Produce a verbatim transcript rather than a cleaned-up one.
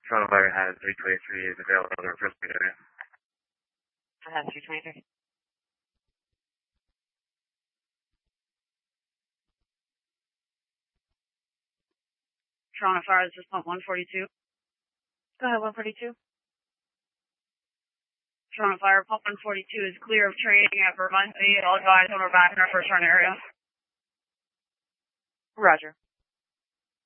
Toronto Fire has three twenty-three is available in the first area. I have three twenty-three. Toronto Fire, this is pump one forty-two. Go ahead, one forty-two. Toronto Fire, pump one forty-two is clear of trading at Vermont. All guys on our back in our first run area. Roger.